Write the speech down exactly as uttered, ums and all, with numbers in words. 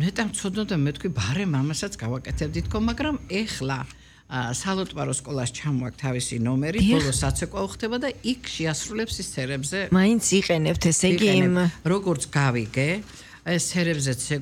ნეტა მცოდნოდა მე თქვი ბარე მამასაც გავაკეთებდით თქო, მაგრამ ეხლა სალოტბარო სკოლას ჩამოაქვს თავისი ნომერი, ბოლო საცეკვაო ხდება და იქ შეასრულებს ის ცერებზე. მაინც იყენებთ, ესე იგი იმ როგორც გავიგე, ეს ცერებზეც